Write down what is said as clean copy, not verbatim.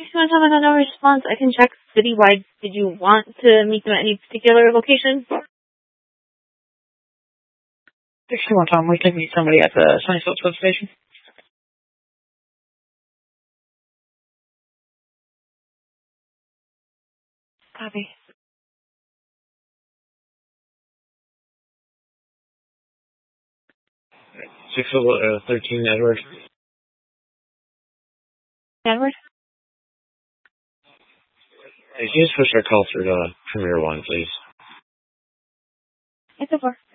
If you want to tell me no response, I can check citywide. Did you want to meet them at any particular location? 61 Tom, we can meet somebody at the Sunnysville substation. Copy. 13 Edward. Edward? Hey, can you just push our call through to Premier 1, please? It's over.